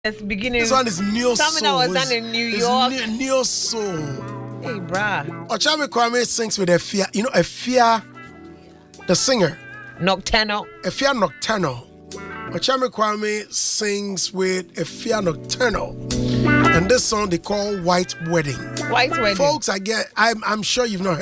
Beginning. This one is Neo Soul. Something that was done in New York. Neo Soul. Hey, brah. Ochame Kwame sings with Efia. You know Efia, the singer. Nocturnal. Efia Nocturnal. Ochame Kwame sings with Efia Nocturnal. And this song they call White Wedding. White Wedding. Folks, I'm sure you've not heard